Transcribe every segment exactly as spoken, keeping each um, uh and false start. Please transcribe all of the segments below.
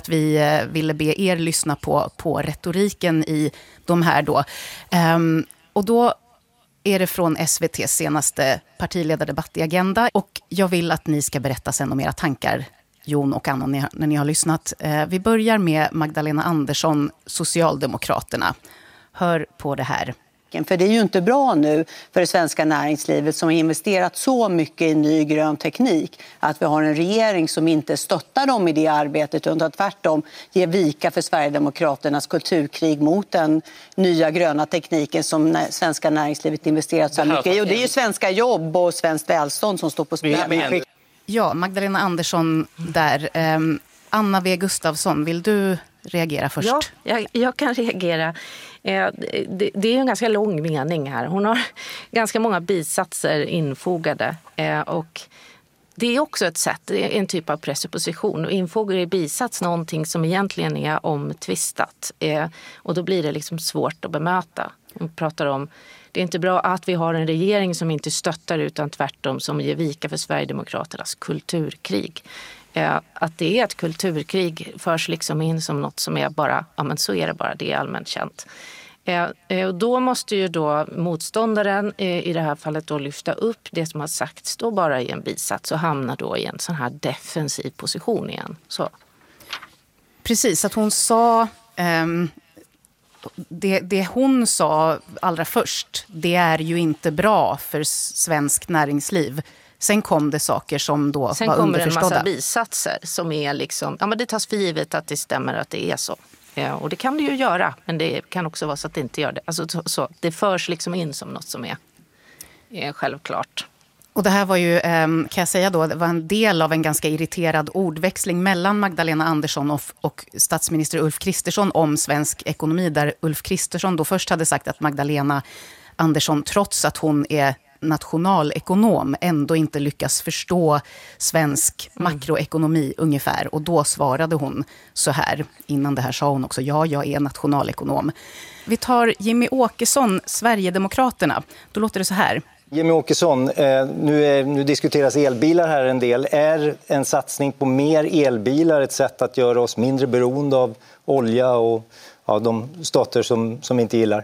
att vi eh, ville be er lyssna på, på retoriken i de här då. Um, och då är det från S V T:s senaste partiledardebatt i Agenda. Och jag vill att ni ska berätta sen om era tankar, Jon och Anna, när, när ni har lyssnat. Eh, vi börjar med Magdalena Andersson, Socialdemokraterna. Hör på det här. För det är ju inte bra nu för det svenska näringslivet som har investerat så mycket i ny grön teknik att vi har en regering som inte stöttar dem i det arbetet utan tvärtom ger vika för Sverigedemokraternas kulturkrig mot den nya gröna tekniken som svenska näringslivet investerat så mycket i. Och det är ju svenska jobb och svenskt välstånd som står på spel. Ja, Magdalena Andersson där. Um, Anna W. Gustafsson, vill du reagera först? Ja, jag, jag kan reagera. Eh, det, det är en ganska lång mening här. Hon har ganska många bisatser infogade. Eh, och det är också ett sätt, det är en typ av presupposition. Och infogar i bisats någonting som egentligen är omtvistat. Eh, och då blir det liksom svårt att bemöta. Hon pratar om det är inte bra att vi har en regering som inte stöttar utan tvärtom som ger vika för Sverigedemokraternas kulturkrig. Att det är ett kulturkrig förs liksom in som något som är bara, ja men så är det bara, det är allmänt känt. Och då måste ju då motståndaren i det här fallet då lyfta upp det som har sagts då bara i en bisats och hamnar då i en sån här defensiv position igen. Så. Precis, att hon sa... Um... Det, det hon sa allra först, det är ju inte bra för svensk näringsliv. Sen kom det saker som då Sen var underförstådda. Sen kommer det en massa bisatser som är liksom, ja men det tas för givet att det stämmer att det är så. Ja, och det kan det ju göra, men det kan också vara så att det inte gör det. Alltså så, så det förs liksom in som något som är, är självklart. Och det här var ju, kan jag säga då, det var en del av en ganska irriterad ordväxling mellan Magdalena Andersson och, och statsminister Ulf Kristersson om svensk ekonomi, där Ulf Kristersson då först hade sagt att Magdalena Andersson, trots att hon är nationalekonom, ändå inte lyckas förstå svensk makroekonomi mm. ungefär. Och då svarade hon så här, innan det här sa hon också, ja, jag är nationalekonom. Vi tar Jimmy Åkesson, Sverigedemokraterna. Då låter det så här. Jimmy Åkesson, eh, nu, är, nu diskuteras elbilar här en del. Är en satsning på mer elbilar ett sätt att göra oss mindre beroende av olja och ja, de stater som, som inte gillar?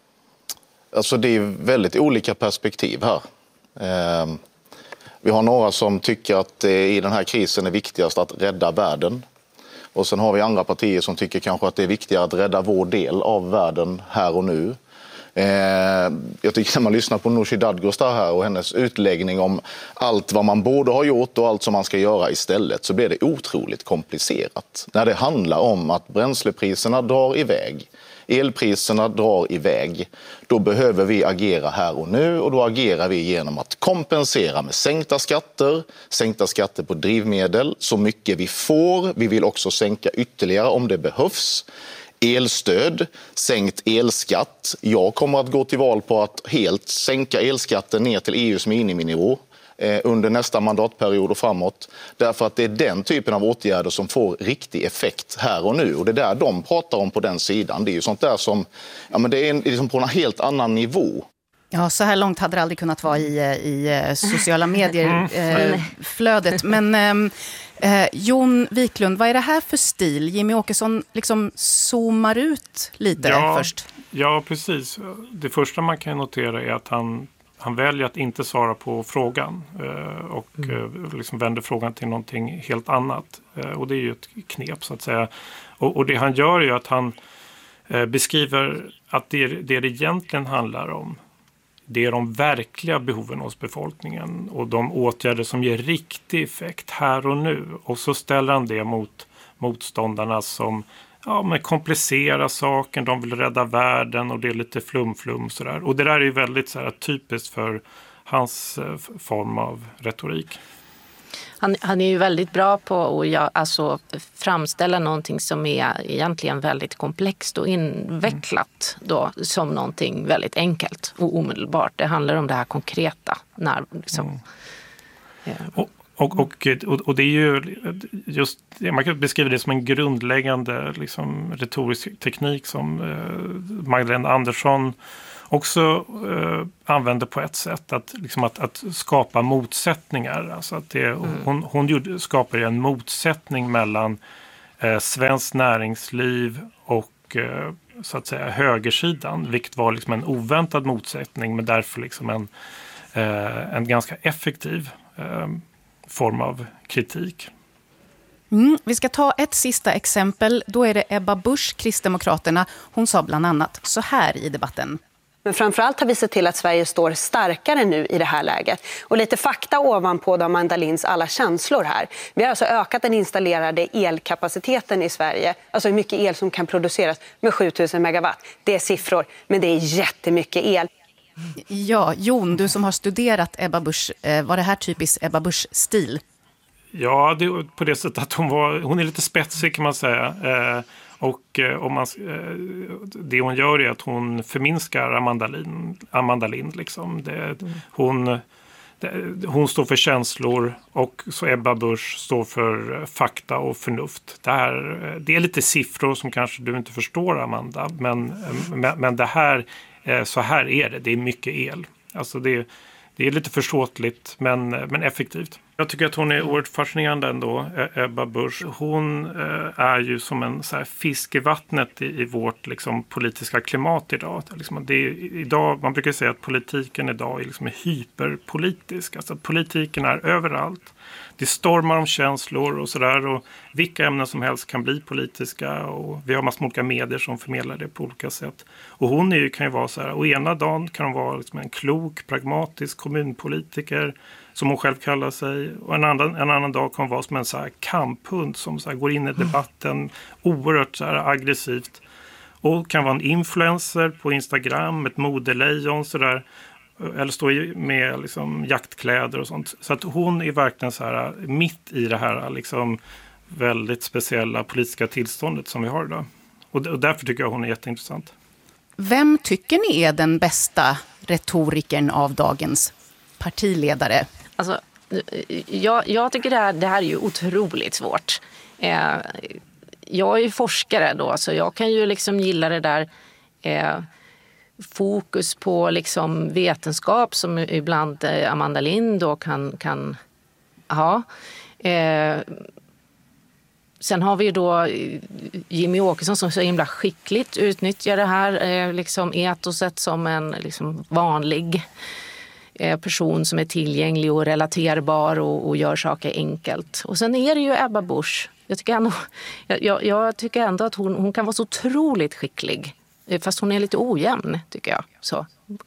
Alltså det är väldigt olika perspektiv här. Eh, vi har några som tycker att eh, i den här krisen är viktigast att rädda världen. Och sen har vi andra partier som tycker kanske att det är viktigare att rädda vår del av världen här och nu. Eh, jag tycker när man lyssnar på Nooshi Dadgostar här och hennes utläggning om allt vad man borde ha gjort och allt som man ska göra istället, så blir det otroligt komplicerat. När det handlar om att bränslepriserna drar iväg, elpriserna drar iväg, då behöver vi agera här och nu, och då agerar vi genom att kompensera med sänkta skatter, sänkta skatter på drivmedel så mycket vi får. Vi vill också sänka ytterligare om det behövs. Elstöd, sänkt elskatt. Jag kommer att gå till val på att helt sänka elskatten ner till E U:s miniminivå eh, under nästa mandatperiod och framåt. Därför att det är den typen av åtgärder som får riktig effekt här och nu. Och det där de pratar om på den sidan, det är ju sånt där som, ja men det är liksom på en helt annan nivå. Ja, så här långt hade det aldrig kunnat vara i, i sociala medier-flödet. Eh, Men eh, eh, Jon Wiklund, vad är det här för stil? Jimmy Åkesson liksom zoomar ut lite ja, först. Ja, precis. Det första man kan notera är att han, han väljer att inte svara på frågan eh, och mm. eh, liksom vänder frågan till någonting helt annat. Eh, och det är ju ett knep så att säga. Och, och det han gör är ju att han eh, beskriver att det, det det egentligen handlar om, det är de verkliga behoven hos befolkningen och de åtgärder som ger riktig effekt här och nu. Och så ställer han det mot motståndarna som ja, men komplicerar saken, de vill rädda världen och det är lite flum-flum sådär. Och det där är ju väldigt så här, typiskt för hans eh, form av retorik. Han, han är ju väldigt bra på att ja, alltså, framställa någonting som är egentligen väldigt komplext och invecklat då, som någonting väldigt enkelt och omedelbart. Det handlar om det här konkreta. När, liksom, mm. ja. och, och, och, och det är ju just, man kan beskriva det som en grundläggande liksom, retorisk teknik som eh, Magdalena Andersson också eh, använder på ett sätt att, liksom att, att skapa motsättningar. Alltså att det, mm. Hon, hon gjorde, skapar en motsättning mellan eh, svenskt näringsliv och eh, så att säga högersidan, vilket var liksom en oväntad motsättning men därför liksom en, eh, en ganska effektiv eh, form av kritik. Mm, vi ska ta ett sista exempel. Då är det Ebba Busch, Kristdemokraterna. Hon sa bland annat så här i debatten. Men framförallt har vi sett till att Sverige står starkare nu i det här läget. Och lite fakta ovanpå då Amanda Linds alla känslor här. Vi har alltså ökat den installerade elkapaciteten i Sverige, alltså hur mycket el som kan produceras, med sjutusen megawatt. Det är siffror, men det är jättemycket el. Ja, Jon, du som har studerat Ebba Busch, var det här typiskt Ebba Busch-stil? Ja, det är på det sättet att hon, var, hon är lite spetsig kan man säga. Eh, och eh, om man, eh, det hon gör är att hon förminskar Amanda Lind. Amanda Lind liksom. det, mm. hon, det, hon står för känslor och så Ebba Busch står för fakta och förnuft. Det, här, det är lite siffror som kanske du inte förstår, Amanda. Men, men, men det här, eh, så här är det. Det är mycket el. Alltså det, det är lite försåtligt men, men effektivt. Jag tycker att hon är oerhört fascinerande ändå, Ebba Busch. Hon eh, är ju som en så här, fisk i vattnet i, i vårt liksom, politiska klimat idag. Liksom, det är, idag. Man brukar säga att politiken idag är liksom, hyperpolitisk. Alltså att politiken är överallt. Det stormar om känslor och sådär. Och vilka ämnen som helst kan bli politiska. Och vi har massor olika medier som förmedlar det på olika sätt. Och hon är ju, kan ju vara så här, och ena dagen kan hon vara liksom, en klok, pragmatisk kommunpolitiker som hon själv kallar sig. Och en annan, en annan dag kan vara som en så här kamphund som så här går in i debatten oerhört så här aggressivt. Och kan vara en influencer på Instagram, ett modelejon sådär. Eller stå med liksom, jaktkläder och sånt. Så att hon är verkligen så här mitt i det här liksom, väldigt speciella politiska tillståndet som vi har idag. Och, och därför tycker jag hon är jätteintressant. Vem tycker ni är den bästa retorikern av dagens partiledare? Alltså, jag, jag tycker det här, det här är ju otroligt svårt. Eh, jag är ju forskare då, så jag kan ju liksom gilla det där eh, fokus på liksom vetenskap som ibland eh, Amanda Lind då kan, kan ha. Eh, sen har vi ju då Jimmy Åkesson som så himla skickligt utnyttjar det här eh, liksom etoset som en liksom vanlig person som är tillgänglig och relaterbar och, och gör saker enkelt. Och sen är det ju Ebba Busch. Jag tycker ändå, jag, jag tycker ändå att hon, hon kan vara så otroligt skicklig. Fast hon är lite ojämn, tycker jag. Så.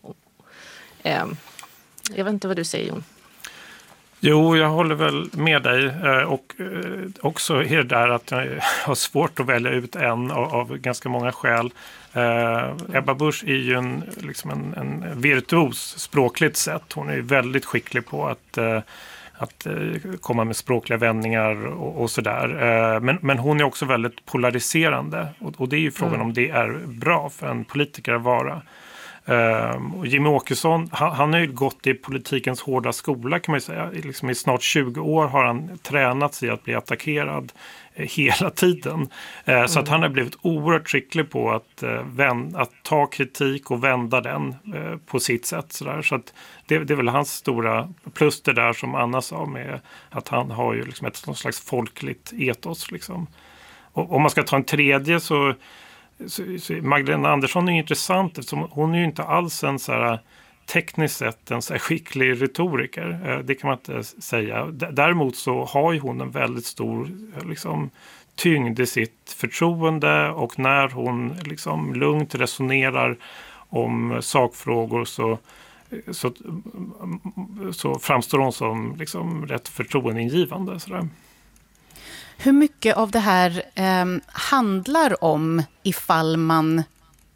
Jag vet inte vad du säger, Jon. Jo, jag håller väl med dig. Och också är det där att jag har svårt att välja ut en av, av ganska många skäl. Uh, Ebba Busch är ju en, liksom en, en virtuos språkligt sett. Hon är väldigt skicklig på att, uh, att uh, komma med språkliga vändningar och, och sådär. Uh, men, men hon är också väldigt polariserande. Och, och det är ju frågan mm. om det är bra för en politiker att vara. Uh, och Jimmy Åkesson, han, han har ju gått i politikens hårda skola kan man ju säga. Liksom i snart tjugo år har han tränat sig att bli attackerad hela tiden. Eh, mm. Så att han har blivit oerhört skicklig på att, eh, vänd, att ta kritik och vända den eh, på sitt sätt. Så, där. Så att det, det är väl hans stora plus det där som Anna sa med att han har ju liksom ett någon slags folkligt etos. Liksom. Och om man ska ta en tredje så, så, så Magdalena Andersson är intressant eftersom hon är ju inte alls en så här tekniskt sett en så här skicklig retoriker. Det kan man inte säga. Däremot så har ju hon en väldigt stor liksom, tyngd i sitt förtroende och när hon liksom, lugnt resonerar om sakfrågor så, så, så framstår hon som liksom, rätt förtroendeingivande. Sådär. Hur mycket av det här eh, handlar om ifall man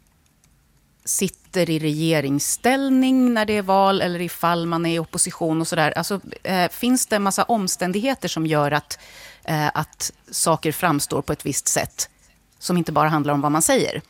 sitter i regeringsställning när det är val eller ifall man är i opposition och sådär. Alltså, eh, finns det en massa omständigheter som gör att, eh, att saker framstår på ett visst sätt som inte bara handlar om vad man säger?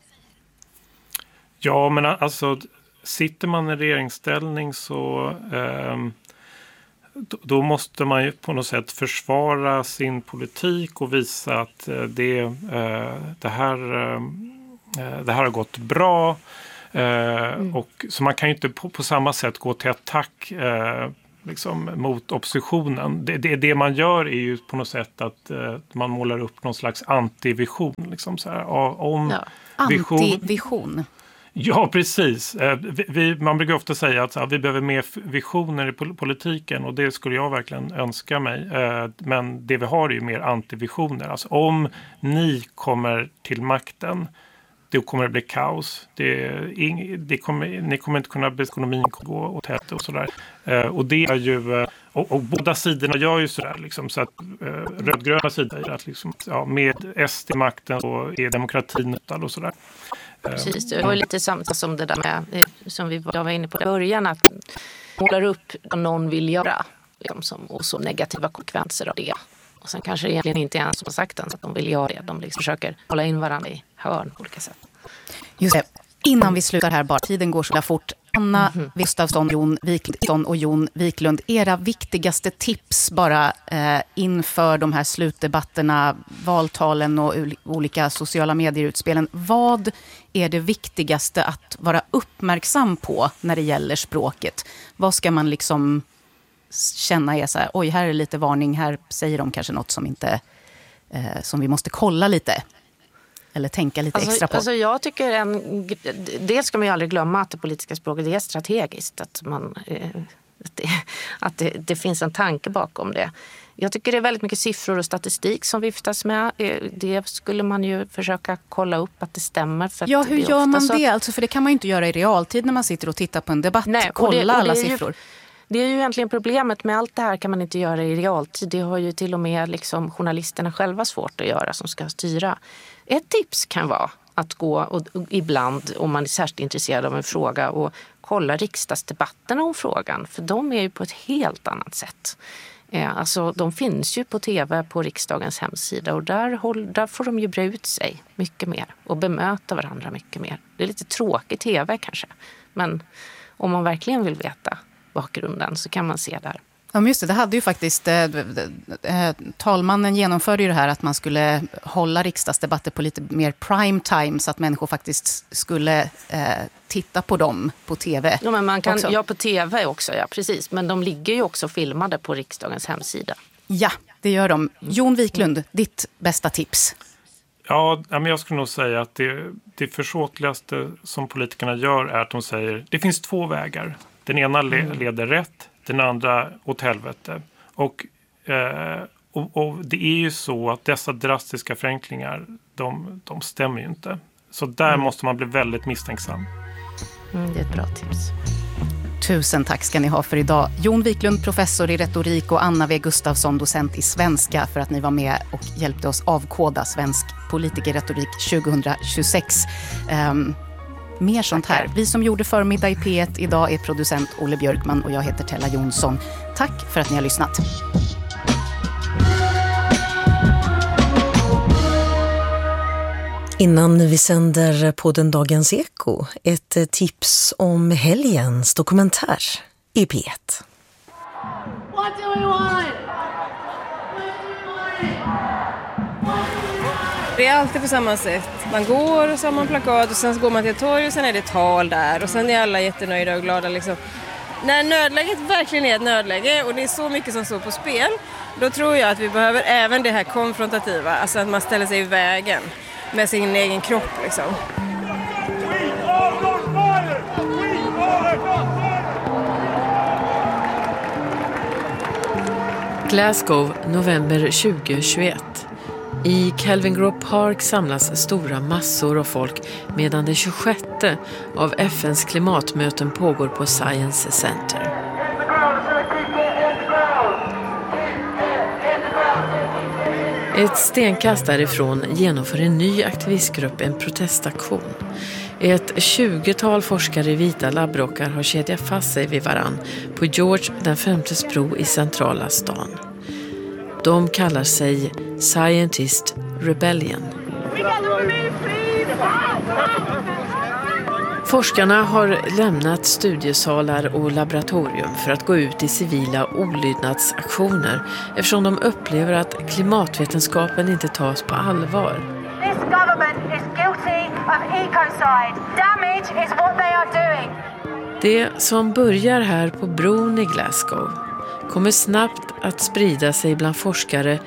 Ja, men alltså sitter man i regeringsställning så eh, då, då måste man ju på något sätt försvara sin politik och visa att eh, det, eh, det, här, eh, det här har gått bra. Mm. Och, så man kan ju inte på, på samma sätt gå till attack eh, liksom, mot oppositionen. Det, det, det man gör är ju på något sätt att eh, man målar upp någon slags antivision. Liksom, så här, om ja. vision. Antivision. Ja, precis. Vi, vi, man brukar ofta säga att så här, vi behöver mer visioner i politiken och det skulle jag verkligen önska mig. Men det vi har är ju mer antivisioner. Alltså, om ni kommer till makten, då kommer det bli kaos. Det, det kommer, ni kommer inte kunna ekonomin gå åt helvete och sådär. Och det är ju, och, och båda sidorna gör ju sådär liksom, så att rödgröna sidor att liksom, ja, med S D makten så är demokratin hotad och sådär. Precis, det var lite samma som det där med, som vi var inne på i början, att målar upp vad någon vill göra liksom, som, och så negativa konsekvenser av det. Och sen kanske egentligen inte ens som har sagt ens att de vill göra det. De liksom försöker hålla in varandra i hörn på olika sätt. Just det. Innan vi slutar här, bara tiden går så där fort. Anna mm-hmm. Gustafsson, Jon Wiklund och Jon Wiklund, era viktigaste tips bara eh, inför de här slutdebatterna, valtalen och olika sociala medieutspelen. Vad är det viktigaste att vara uppmärksam på när det gäller språket? Vad ska man liksom känna är så här, oj, här är lite varning, här säger de kanske något som inte eh, som vi måste kolla lite eller tänka lite alltså, extra på. Alltså jag tycker en, dels ska man ju aldrig glömma att det politiska språket är strategiskt, att man eh, att, det, att det, det finns en tanke bakom det. Jag tycker det är väldigt mycket siffror och statistik som viftas med. Det skulle man ju försöka kolla upp att det stämmer. För ja, att hur det gör man så... det? Alltså, för det kan man ju inte göra i realtid när man sitter och tittar på en debatt. Nej, kolla och det, och alla det siffror. Ju... Det är ju egentligen problemet med allt det här kan man inte göra i realtid. Det har ju till och med liksom journalisterna själva svårt att göra som ska styra. Ett tips kan vara att gå och, och ibland, om man är särskilt intresserad av en fråga, och kolla riksdagsdebatterna om frågan. För de är ju på ett helt annat sätt. Eh, alltså de finns ju på tv på riksdagens hemsida och där, håll, där får de ju bre ut sig mycket mer och bemöta varandra mycket mer. Det är lite tråkigt tv kanske, men om man verkligen vill veta bakgrunden så kan man se där. Ja, men just det, det hade ju faktiskt eh, eh, talmannen genomförde ju det här att man skulle hålla riksdagsdebatter på lite mer prime time så att människor faktiskt skulle eh, titta på dem på tv. Ja, men man kan, också. ja, på tv också, ja precis. Men de ligger ju också filmade på riksdagens hemsida. Ja, det gör de. Jon Wiklund, ditt bästa tips? Ja, men jag skulle nog säga att det, det försåtligaste som politikerna gör är att de säger det finns två vägar. Den ena le- leder rätt, den andra åt helvete. Och, eh, och, och det är ju så att dessa drastiska förenklingar, de, de stämmer ju inte. Så där mm. måste man bli väldigt misstänksam. Mm, det är ett bra tips. Tusen tack ska ni ha för idag. Jon Wiklund, professor i retorik, och Anna W. Gustafsson, docent i svenska, för att ni var med och hjälpte oss avkoda svensk politikerretorik tjugohundratjugosex. Um, Mer sånt här. Vi som gjorde förmiddag i P ett idag är producent Olle Björkman och jag heter Tella Jonsson. Tack för att ni har lyssnat. Innan vi sänder på den Dagens Eko, ett tips om helgens dokumentär i P ett. What do we want? Det är alltid på samma sätt. Man går och så har man plakat och sen så går man till ett torg och sen är det tal där. Och sen är alla jättenöjda och glada liksom. När nödläget verkligen är ett nödläge och det är så mycket som står på spel, då tror jag att vi behöver även det här konfrontativa. Alltså att man ställer sig i vägen med sin egen kropp liksom. Glasgow, november tjugohundratjugoett. I Kelvingrove Park samlas stora massor av folk medan det tjugosjätte av F N:s klimatmöten pågår på Science Center. Ett stenkast därifrån genomför en ny aktivistgrupp en protestaktion. Ett tjugotal forskare i vita labbrockar har kedjat fast sig vid varann på George den femtes bro i centrala stan. De kallar sig Scientist Rebellion. Forskarna har lämnat studiesalar och laboratorium för att gå ut i civila olydnadsaktioner eftersom de upplever att klimatvetenskapen inte tas på allvar. This government is guilty of ecocide. Damage is what they are doing. Det som börjar här på bron i Glasgow kommer snabbt att sprida sig bland forskare